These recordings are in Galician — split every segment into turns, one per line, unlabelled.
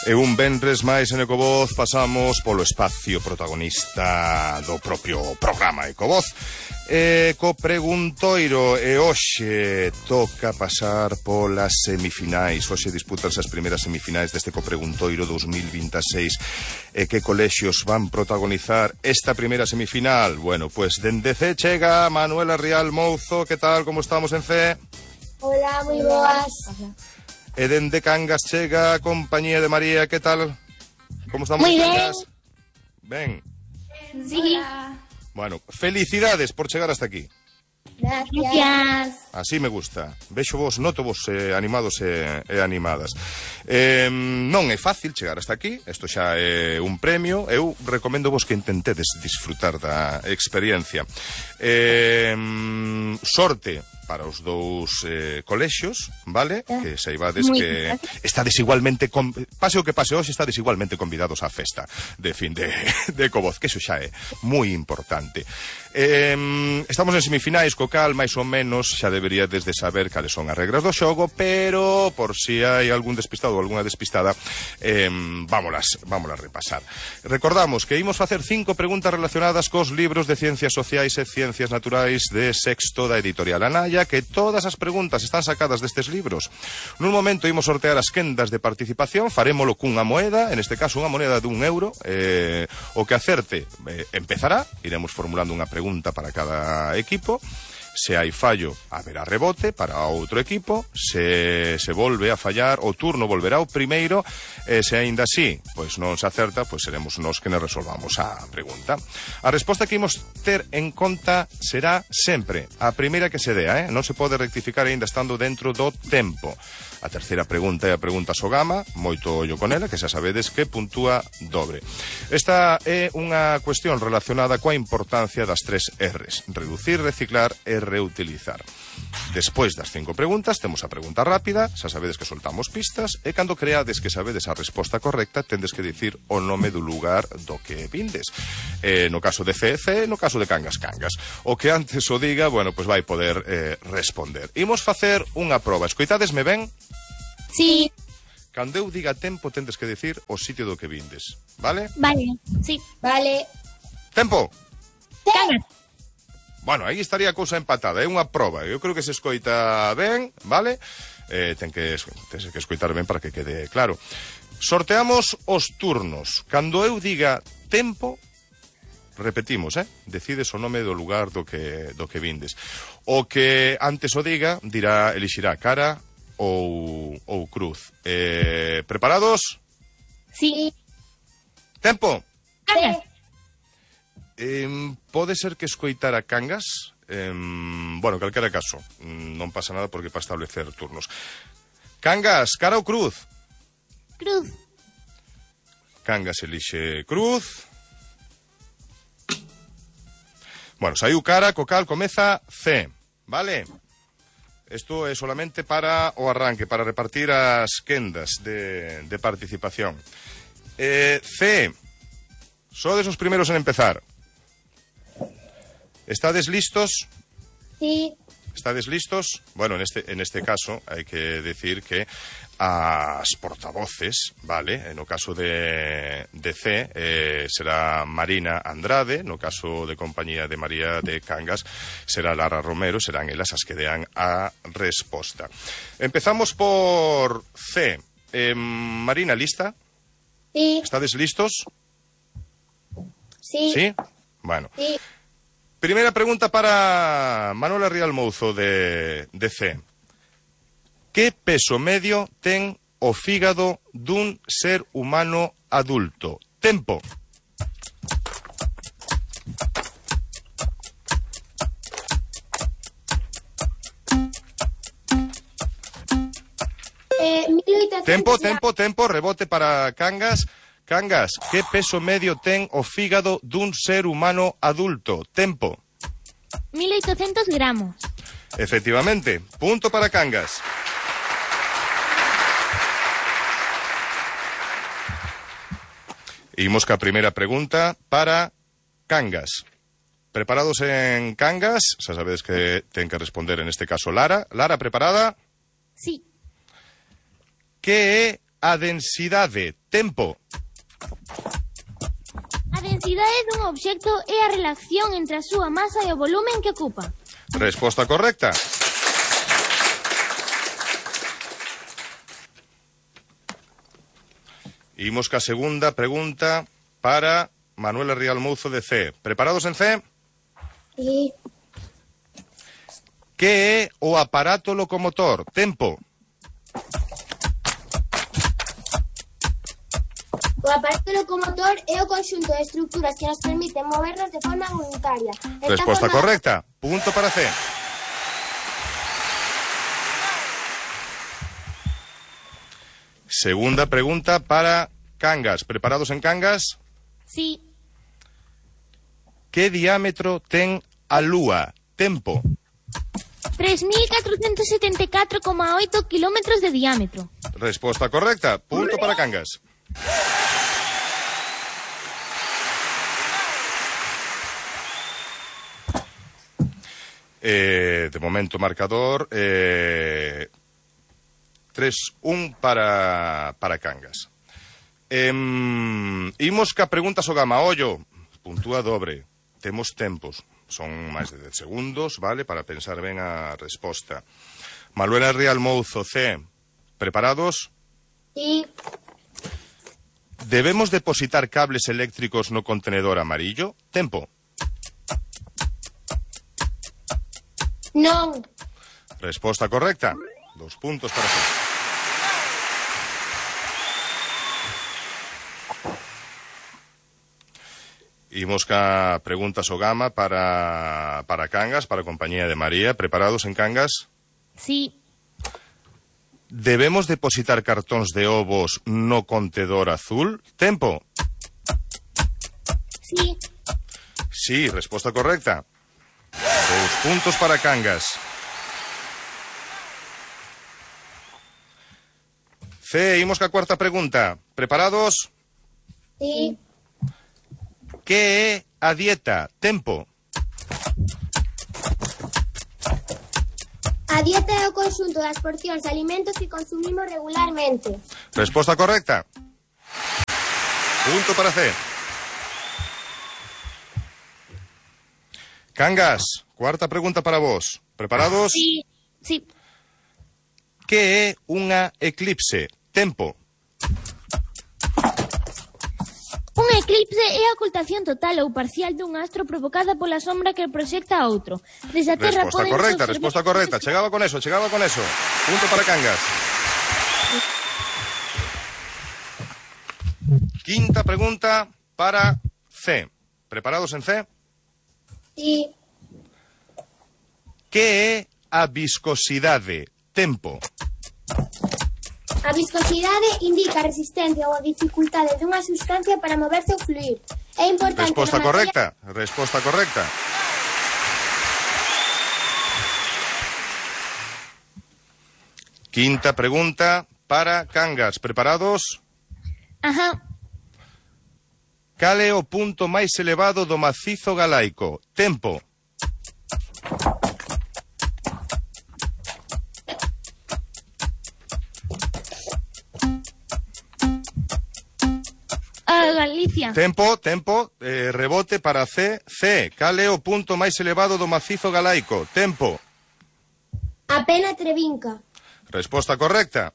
E un venres máis en Ecovoz pasamos polo espacio protagonista do propio programa Ecovoz. Co preguntoiro, e hoxe toca pasar polas semifinais. Hoxe disputanse as primeiras semifinais deste copreguntoiro 2026. E que colexios van protagonizar esta primeira semifinal? Bueno, pues dende C chega Manuela Rial Mouzo. Que tal, como estamos en C?
Hola, moi boas.
E dende Cangas chega a compañía de María. Que tal? Como estamos
Moi
en
ben.
Cangas? Ben.
Sí.
Bueno, felicidades por chegar hasta aquí.
Gracias.
Así me gusta. Vexo vos, noto vos animados e animadas. Non é fácil chegar hasta aquí. Isto xa é un premio. Eu recomendo vos que intentedes disfrutar da experiencia. Sorte para os dous colexios, vale? Que saibades que estades igualmente pase o que pase hoxe, estades igualmente convidados á festa de fin de Ecovoz, que iso xa é moi importante. Estamos en semifinais, co cal máis ou menos xa deberíades de saber cales son as regras do xogo, pero por si hai algún despistado ou algunha despistada, vámolas repasar. Recordamos que imos facer 5 preguntas relacionadas cos libros de Ciencias Sociais e Ciencias Naturais de sexto da editorial Anaya, que todas as preguntas están sacadas destes libros. Nun momento imos sortear as quendas de participación, farémolo cunha moeda, en este caso unha moeda de €1. O que acerte empezará, iremos formulando unha pregunta para cada equipo. Se hai fallo, haberá rebote para outro equipo. Se volve a fallar, o turno volverá ao primeiro. Se aínda así, pois non se acerta, pois seremos nós que nos resolvamos a pregunta. A resposta que imos ter en conta será sempre a primeira que se dea, non se pode rectificar aínda estando dentro do tempo. A terceira pregunta é a pregunta Sogama, moito ollo con ela, que xa sabedes que puntúa dobre. Esta é unha cuestión relacionada coa importancia das 3 R's: reducir, reciclar e reutilizar. Despois das 5 preguntas, temos a pregunta rápida, xa sabedes que soltamos pistas, e cando creades que sabedes a resposta correcta, tendes que dicir o nome do lugar do que vindes. No caso de C, no caso de Cangas. O que antes o diga, bueno, pois vai poder responder. Imos facer unha proba. Escoitadesme ben?
Sí.
Cando eu diga tempo, tendes que dicir o sitio do que vindes, vale?
Vale. Sí. Vale.
Tempo!
Cangas.
Bueno, aí estaría a cousa empatada, é unha proba. Eu creo que se escoita ben, vale? Ten que escoitar ben para que quede claro. Sorteamos os turnos. Cando eu diga tempo, repetimos, decides o nome do lugar do que vindes. O que antes o diga, elixirá cara ou cruz. Preparados?
Sí.
Tempo!
Cangas.
Pode ser que escoitara Cangas? Bueno, calquera caso, non pasa nada porque para establecer turnos. Cangas, cara ou cruz?
Cruz.
Cangas elixe cruz. Bueno, saiu cara, co cal comeza C, vale? Isto é solamente para o arranque, para repartir as quendas de participación. C, sodes os primeiros en empezar. ¿Estades listos?
Sí.
¿Estades listos? Bueno, en este caso hai que decir que as portavoces, vale, no caso de C será Marina Andrade, no caso de compañía de María de Cangas será Lara Romero, serán elas as que dean a resposta. Empezamos por C. Marina, lista?
Sí.
¿Estades listos?
Sí.
¿Sí? Bueno.
Sí.
Primeira pregunta para Manuela Rial Mouzo de C. Que peso medio ten o fígado dun ser humano adulto? Tempo. Tempo, rebote para Cangas. Cangas, que peso medio ten o fígado dun ser humano adulto? Tempo.
1800 gramos.
Efectivamente, punto para Cangas. Imos ca primeira pregunta para Cangas. Preparados en Cangas? Xa sabedes que ten que responder en este caso Lara. Lara, preparada?
Sí.
Que é a densidade? Tempo.
A densidade dun obxecto é a relación entre a súa masa e o volumen que ocupa.
Resposta correcta. Imos ca segunda pregunta para Manuela Rial Mouzo de C. Preparados en C?
Sí.
Que é o aparato locomotor? Tempo.
O aparato locomotor é o conxunto de estructuras que nos permiten movernos de forma voluntaria.
Resposta correcta. Punto para C. Segunda pregunta para Cangas. ¿Preparados en Cangas?
Sí.
Que diámetro ten a Lúa? Tempo.
3.474,8 kilómetros de diámetro.
Resposta correcta. Punto para Cangas. De momento marcador 3-1 para Cangas. Imos ca preguntas o gama. Ollo, puntúa dobre. Temos tempos. Son máis de 10 segundos, vale, para pensar ben a resposta. Manuela Rial Mouzo, C. Preparados?
Sí.
Debemos depositar cables eléctricos no contenedor amarillo? Tempo.
Non.
Resposta correcta. 2 puntos para C. Imos ca preguntas o gama para Cangas, para a compañía de María. Preparados en Cangas?
Sí.
Debemos depositar cartóns de ovos no contedor azul? Tempo.
Sí.
Sí, resposta correcta. 2 puntos para Cangas. C, imos ca cuarta pregunta. Preparados?
Sí.
Que é a dieta? Tempo.
A dieta é o conxunto das porcións de alimentos que consumimos regularmente.
Resposta correcta. Punto para C. Cangas, cuarta pregunta para vos. Preparados?
Sí. Sí.
Que é unha eclipse? Tempo.
Un eclipse é a ocultación total ou parcial dun astro provocada pola sombra que proxecta a outro. Desde a Terra
Resposta correcta, resposta correcta. Chegaba con eso. Punto para Cangas. Quinta pregunta para C. ¿Preparados en C?
Sí.
Que é a viscosidade? Tempo.
A viscosidade indica a resistencia ou a dificultade dunha sustancia para moverse ou fluir. É importante...
Resposta correcta. Resposta correcta. Quinta pregunta para Cangas. ¿Preparados?
Ajá.
Cal é o punto máis elevado do macizo galaico? Tempo.
Galicia.
Tempo, rebote para C. C, cal é o punto máis elevado do macizo galaico? Tempo.
A Pena Trevinca.
Resposta correcta.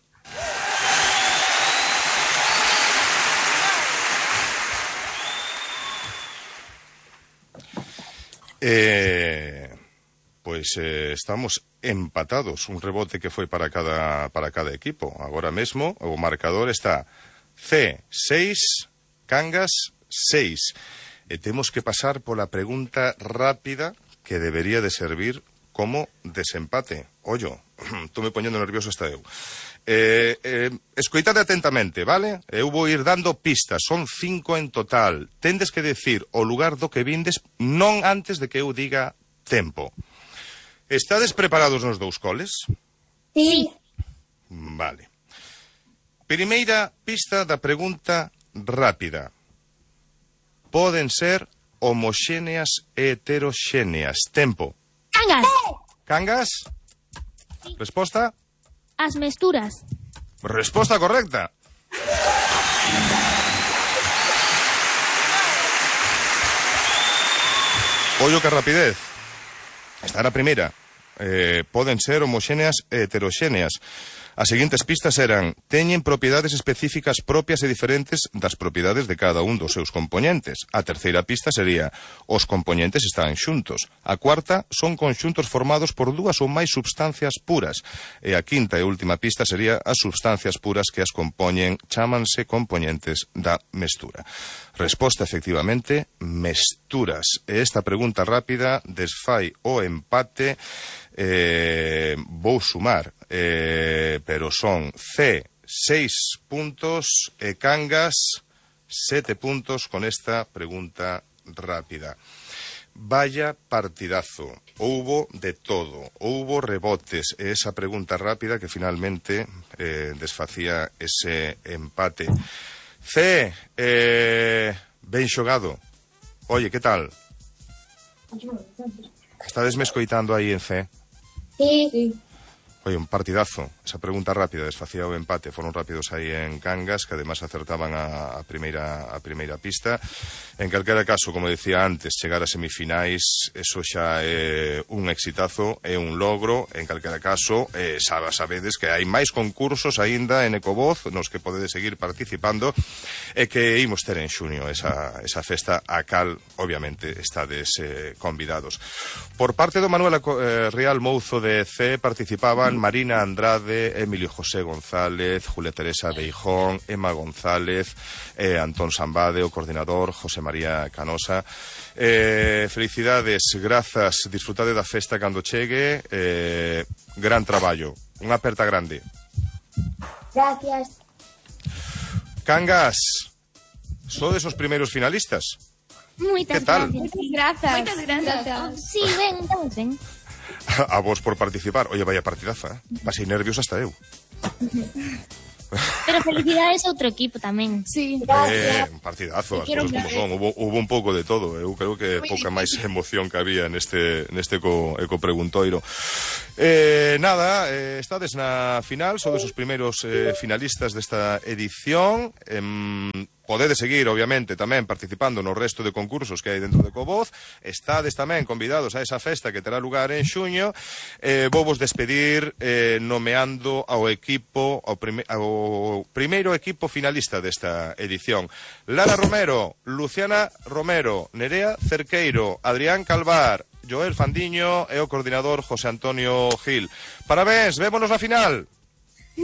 Estamos empatados, un rebote que foi para cada equipo. Agora mesmo o marcador está C 6, Cangas 6. E temos que pasar pola pregunta rápida que debería de servir como desempate. Ollo, estou me poñendo nervioso hasta eu. Escoitade atentamente, vale? Eu vou ir dando pistas, son 5 en total. Tendes que decir o lugar do que vindes non antes de que eu diga tempo. Estades preparados nos dous coles?
Sí.
Vale. Primeira pista da pregunta rápida. Poden ser homoxéneas e heteroxéneas. Tempo.
Cangas.
Cangas?
Sí.
Resposta?
As mesturas.
Resposta correcta. Ollo que rapidez. Esta era a primeira. Poden ser homoxéneas e heteroxéneas. As seguintes pistas eran: teñen propiedades específicas propias e diferentes das propiedades de cada un dos seus componentes. A terceira pista sería: os componentes están xuntos. A cuarta: son conxuntos formados por dúas ou máis substancias puras. E a quinta e última pista sería: as substancias puras que as compoñen chámanse componentes da mestura. Resposta, efectivamente, mesturas. E esta pregunta rápida desfai o empate. Vou sumar, pero son C 6 puntos e Cangas 7 puntos con esta pregunta rápida. Vaya partidazo, houbo de todo, houbo rebotes, e esa pregunta rápida que finalmente desfacía ese empate. C, ben xogado. Oye, que tal? Estades me escoitando aí en C?
Sí.
Oye, un partidazo. Esa pregunta rápida desfacía o empate. Foron rápidos aí en Cangas, que además acertaban a primeira pista. En calquera caso, como decía antes, chegar a semifinais, eso xa é un exitazo, é un logro. En calquera caso, sabedes que hai máis concursos aínda en Ecovoz nos que podedes seguir participando e que imos ter en xuño esa festa a cal, obviamente, estades convidados. Por parte do Manuel Real Mouzo de C participaban Marina Andrade, Emilio José González, Julia Teresa Beijón, Emma González, Antón Sambade, o coordinador, José María Canosa. Felicidades, grazas, disfrutade da festa cando chegue, gran traballo, unha aperta grande.
Gracias.
Cangas, sodes os primeiros finalistas.
Moitas
tal?
gracias. Moitas grazas. Sí, ben.
A vos por participar. Oye, vaya partidaza, pasei nervios hasta eu.
Pero felicidades a outro equipo tamén.
Sí,
Un partidazo, as cosas como son. Hubo un pouco de todo. Eu creo que pouca máis emoción que había neste ecopreguntoiro. Nada, estades na final, sodes os primeiros finalistas desta edición. Podedes seguir, obviamente, tamén participando no resto de concursos que hai dentro de Ecovoz. Estades tamén convidados a esa festa que terá lugar en xuño. Vou vos despedir nomeando ao primeiro equipo finalista desta edición. Lara Romero, Luciana Romero, Nerea Cerqueiro, Adrián Calvar, Joel Fandiño e o coordinador José Antonio Gil. Parabéns, vémonos na final.